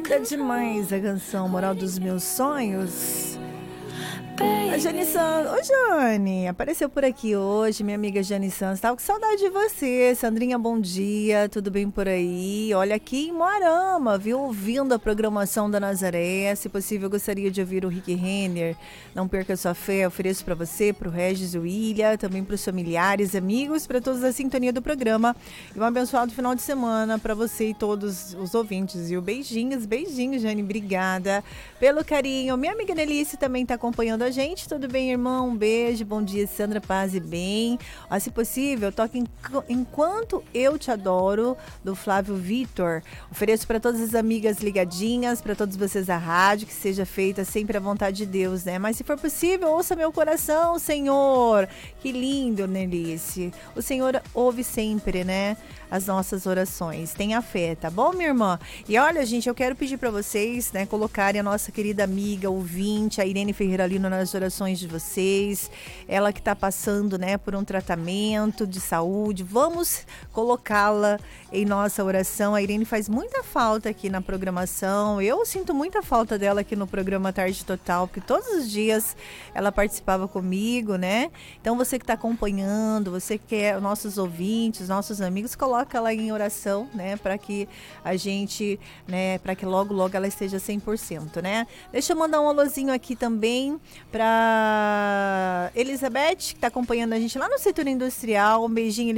Linda demais a canção Moral dos Meus Sonhos. A Jane Santos. Ô, Jane, apareceu por aqui hoje, minha amiga Jane Santos. Tava com saudade de você. Sandrinha, bom dia. Tudo bem por aí? Olha, aqui em Moarama, viu? Ouvindo a programação da Nazaré. Se possível, eu gostaria de ouvir o Rick Renner. Não perca sua fé. Ofereço para você, para o Regis e o Ilha, também para os familiares, amigos, para todos a sintonia do programa. E um abençoado final de semana para você e todos os ouvintes. E o beijinhos, Jane. Obrigada pelo carinho. Minha amiga Nelice também está acompanhando a gente. Tudo bem, irmão? Um beijo. Bom dia, Sandra, paz e bem. Se possível, toque Enquanto Eu Te Adoro, do Flávio Vitor. Ofereço para todas as amigas ligadinhas, para todos vocês da rádio, que seja feita sempre à vontade de Deus, né? Mas se for possível, ouça meu coração, Senhor. Que lindo, Nelice. O Senhor ouve sempre, né? As nossas orações. Tenha fé, tá bom, minha irmã? E olha, gente, eu quero pedir para vocês, né, colocarem a nossa querida amiga ouvinte, a Irene Ferreira Lino, nas orações de vocês. Ela que está passando, né, por um tratamento de saúde. Vamos colocá-la em nossa oração. A Irene faz muita falta aqui na programação. Eu sinto muita falta dela aqui no programa Tarde Total, porque todos os dias ela participava comigo, né? Então você que está acompanhando, você que é nossos ouvintes, nossos amigos, coloca ela em oração, né, para que a gente, né, para que logo ela esteja 100%, né? Deixa eu mandar um alôzinho aqui também para Elizabeth, que está acompanhando a gente lá no setor industrial. Um beijinho,